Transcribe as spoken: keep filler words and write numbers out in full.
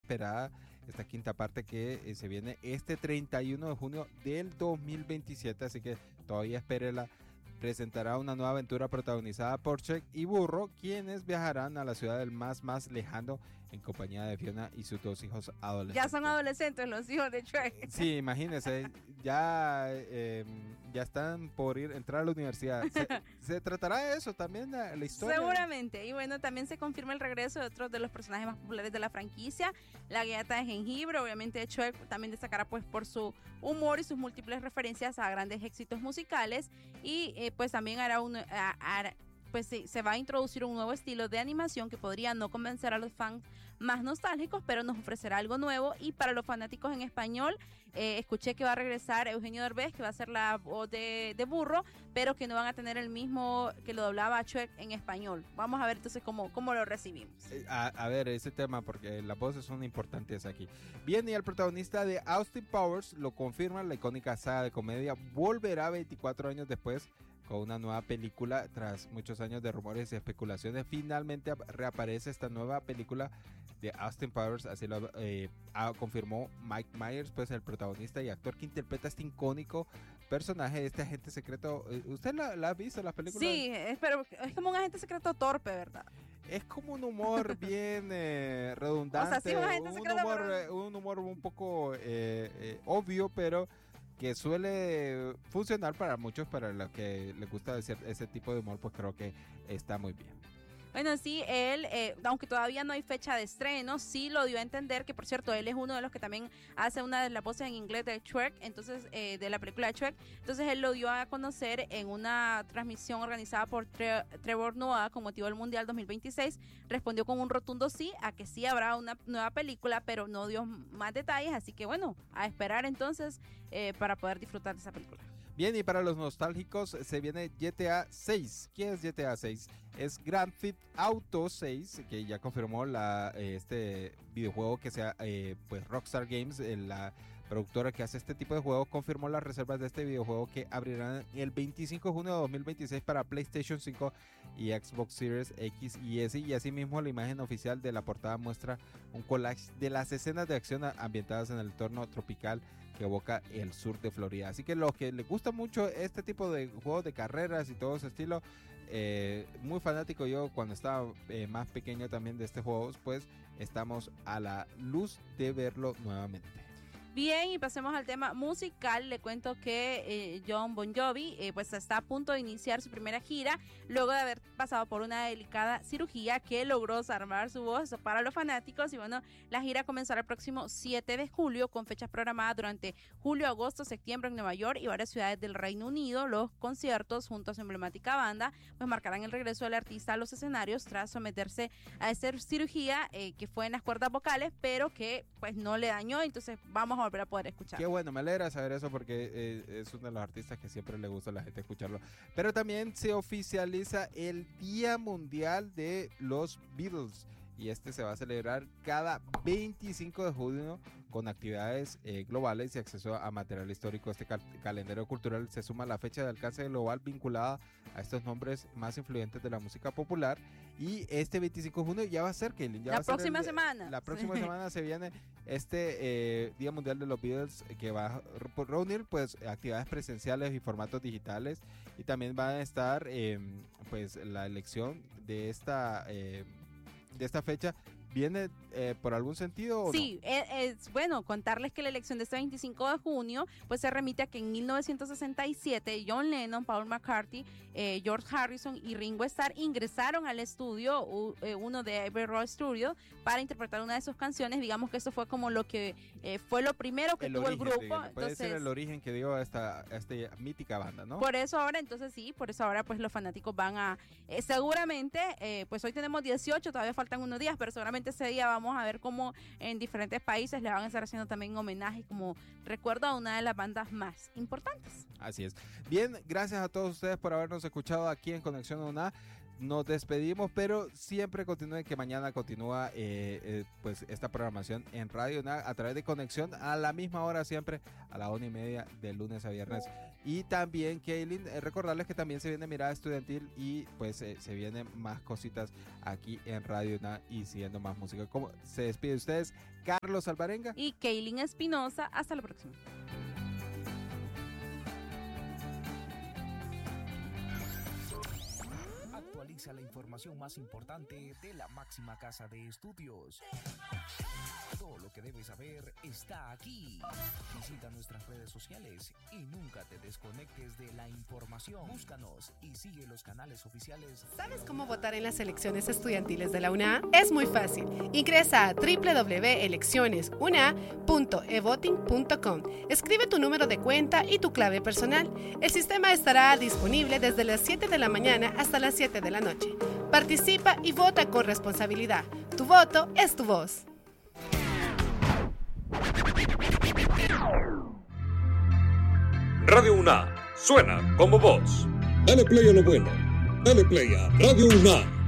esperada, esta quinta parte que eh, se viene este treinta y uno de junio del dos mil veintisiete, así que todavía espérela. Presentará una nueva aventura protagonizada por Shrek y Burro, quienes viajarán a la ciudad del más más lejano en compañía de Fiona y sus dos hijos adolescentes. Ya son adolescentes los hijos de Shrek. Sí, imagínense, ya, eh, ya están por ir entrar a la universidad. Se, se tratará de eso también, la, la historia. Seguramente. Y bueno, también se confirma el regreso de otros de los personajes más populares de la franquicia. La galleta de jengibre, obviamente Shrek también destacará pues por su humor y sus múltiples referencias a grandes éxitos musicales. Y eh, pues también hará un... Hará, pues sí, se va a introducir un nuevo estilo de animación que podría no convencer a los fans más nostálgicos, pero nos ofrecerá algo nuevo. Y para los fanáticos en español, eh, escuché que va a regresar Eugenio Derbez, que va a ser la voz de, de Burro, pero que no van a tener el mismo que lo doblaba a Shrek en español. Vamos a ver entonces cómo, cómo lo recibimos. A, a ver, ese tema, porque las voces son importantes aquí. Bien, y el protagonista de Austin Powers lo confirma, la icónica saga de comedia volverá veinticuatro años después con una nueva película. Tras muchos años de rumores y especulaciones, finalmente reaparece esta nueva película de Austin Powers, así lo eh, confirmó Mike Myers, pues el protagonista y actor que interpreta este icónico personaje de este agente secreto. ¿Usted la, la ha visto, las películas? Sí, es, pero es como un agente secreto torpe, ¿verdad? Es como un humor bien eh, redundante, o sea, sí, un, agente un, secreto, humor, pero... un humor un poco eh, eh, obvio, pero que suele funcionar para muchos, para los que les gusta decir ese tipo de humor, pues creo que está muy bien. Bueno, sí, él, eh, aunque todavía no hay fecha de estreno, sí lo dio a entender, que por cierto, él es uno de los que también hace una de las voces en inglés de Shrek, entonces, eh, de la película de Shrek, entonces él lo dio a conocer en una transmisión organizada por Tre- Trevor Noah con motivo del Mundial dos mil veintiséis, respondió con un rotundo sí, a que sí habrá una nueva película, pero no dio más detalles, así que bueno, a esperar entonces eh, para poder disfrutar de esa película. Bien, y para los nostálgicos se viene G T A seis. ¿Qué es G T A seis? Es Grand Theft Auto seis, que ya confirmó la, eh, este videojuego que sea eh, pues Rockstar Games, eh, la productora que hace este tipo de juegos, confirmó las reservas de este videojuego que abrirán el veinticinco de junio de dos mil veintiséis para PlayStation cinco y Xbox Series X y S. Y asimismo la imagen oficial de la portada muestra un collage de las escenas de acción ambientadas en el entorno tropical que evoca el sur de Florida. Así que los que les gusta mucho este tipo de juegos de carreras y todo ese estilo, eh, muy fanático yo cuando estaba eh, más pequeño también de este juego, pues estamos a la luz de verlo nuevamente. Bien, y pasemos al tema musical. Le cuento que eh, Jon Bon Jovi eh, pues está a punto de iniciar su primera gira luego de haber pasado por una delicada cirugía que logró salvar su voz para los fanáticos. Y bueno, la gira comenzará el próximo siete de julio con fechas programadas durante julio, agosto, septiembre en Nueva York y varias ciudades del Reino Unido. Los conciertos junto a su emblemática banda pues marcarán el regreso del artista a los escenarios tras someterse a esta cirugía eh, que fue en las cuerdas vocales, pero que pues no le dañó. Entonces vamos a volver a poder escuchar. Qué bueno, me alegra saber eso porque eh, es uno de los artistas que siempre le gusta a la gente escucharlo. Pero también se oficializa el Día Mundial de los Beatles. Y este se va a celebrar cada veinticinco de junio con actividades eh, globales y acceso a material histórico. Este cal- calendario cultural se suma a la fecha de alcance global vinculada a estos nombres más influyentes de la música popular. Y este veinticinco de junio ya va a ser, Kaylin. Ya la va próxima a ser el, semana. La próxima sí. semana se viene este eh, Día Mundial de los Beatles, que va a reunir pues actividades presenciales y formatos digitales. Y también va a estar eh, pues la elección de esta... Eh, de esta fecha. ¿Viene eh, por algún sentido o sí, no? es, es bueno contarles que la elección de este veinticinco de junio pues se remite a que en mil novecientos sesenta y siete John Lennon, Paul McCartney, eh, George Harrison y Ringo Starr ingresaron al estudio, uh, eh, uno de Abbey Road Studio, para interpretar una de sus canciones. Digamos que eso fue como lo que eh, fue lo primero que el tuvo origen, el grupo. Digamos, puede entonces, ser el origen que dio a esta, a esta mítica banda, ¿no? Por eso ahora, entonces sí, por eso ahora pues los fanáticos van a, eh, seguramente, eh, pues hoy tenemos dieciocho, todavía faltan unos días, pero seguramente ese día vamos a ver cómo en diferentes países le van a estar haciendo también homenaje como recuerdo a una de las bandas más importantes. Así es. Bien, gracias a todos ustedes por habernos escuchado aquí en Conexión UNA. nos despedimos, pero siempre continúen que mañana continúa eh, eh, pues esta programación en Radio UNA a través de conexión a la misma hora siempre, a la una y media de lunes a viernes. Y también, Kaylin, eh, recordarles que también se viene Mirada Estudiantil y pues eh, se vienen más cositas aquí en Radio UNA y siguiendo más música. ¿Cómo se despide de ustedes? Carlos Alvarenga y Kaylin Espinosa. Hasta la próxima. Actualiza la información más importante de la máxima casa de estudios. Todo lo que debes saber está aquí. Visita nuestras redes sociales y nunca te desconectes de la información. Búscanos y sigue los canales oficiales. ¿Sabes cómo votar en las elecciones estudiantiles de la UNA? Es muy fácil. Ingresa a doble u doble u doble u punto elecciones una punto e voting punto com. Escribe tu número de cuenta y tu clave personal. El sistema estará disponible desde las siete de la mañana hasta las siete de la noche. Participa y vota con responsabilidad. Tu voto es tu voz. Radio UNA suena como voz. Dale play a lo bueno. Dale play a Radio UNA.